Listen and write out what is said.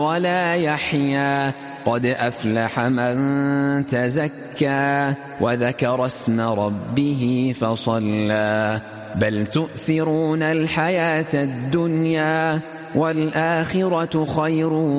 ولا يحيى قد أفلح من تزكى وذكر اسم ربه فصلى بل تؤثرون الحياة الدنيا والآخرة خير